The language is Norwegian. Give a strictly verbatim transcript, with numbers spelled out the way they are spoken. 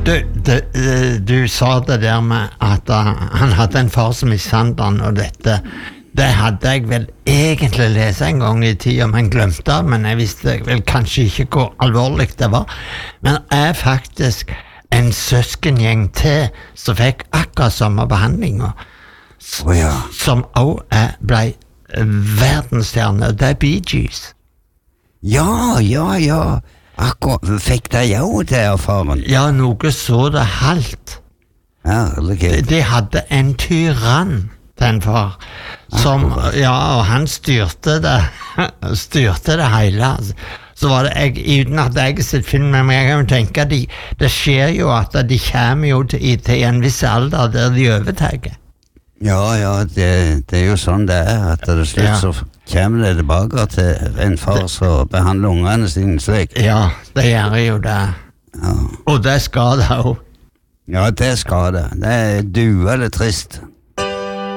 Du, du, du sa det der med at uh, han hadde en far som mishandlet han, og dette, det hadde jeg vel egentlig lest en gang i tiden, men glemte det, men jeg visste vel kanskje ikke hvor alvorlig det var. Men er faktisk en søskengjeng til som fikk akkurat samme behandlinger, s- Å ja. som også ble verdensstjerne, det er Bee Gees. Ja, ja, ja. Akkurat, fikk de jo det av faren? Ja, noe så det halvt. Herlighet. De hadde en tyrann, den far, som, ja, og han styrte det, styrte det hele. Så var det, jeg, uten at jeg har sett film, men jeg kan jo tenke, de, det skjer jo at de kommer jo til, til en viss alder der de overtager. Ja, ja, det, det er jo sånn det er, at til slutt Ja. så kommer det tilbake til en far som behandler ungene sine slik. Ja, det gjør jo det. Ja. Og det skal det også. Ja, det skal det. Det er duelig trist.